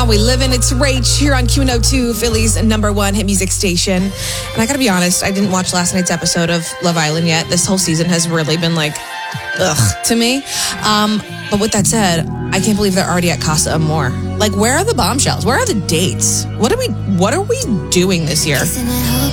we live in. It's Rach here on Q102, Philly's number one hit music station. And I gotta be honest, I didn't watch last night's episode of Love Island yet. This whole season has really been like, ugh, to me. But with that said, I can't believe they're already at Casa Amor. Like, where are the bombshells? Where are the dates? What are we doing this year?